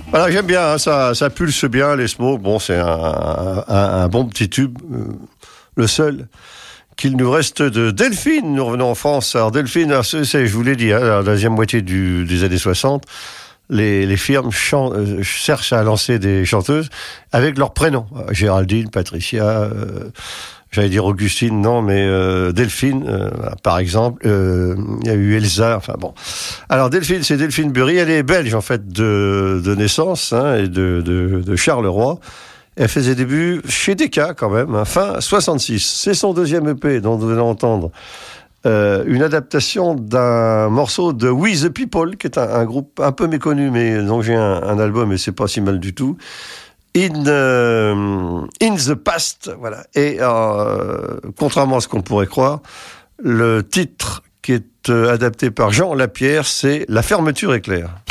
Voilà, j'aime bien, hein, ça pulse bien, les Smokes. Bon, c'est un bon petit tube, le seul qu'il nous reste de Delphine. Nous revenons en France. Alors Delphine, je vous l'ai dit, hein, la deuxième moitié des années 60, les firmes cherchent à lancer des chanteuses avec leur prénom. Géraldine, Patricia, j'allais dire Augustine, non, mais Delphine, par exemple. Il y a eu Elsa, enfin bon. Alors Delphine, c'est Delphine Burry, elle est belge en fait de naissance, hein, et de Charleroi. Elle fait ses débuts chez Decca quand même, hein, fin 66. C'est son deuxième EP dont vous allez entendre une adaptation d'un morceau de We the People, qui est un groupe un peu méconnu, mais dont j'ai un album et c'est pas si mal du tout. In the Past, voilà. Et contrairement à ce qu'on pourrait croire, le titre qui est adapté par Jean Lapierre, c'est La fermeture éclair.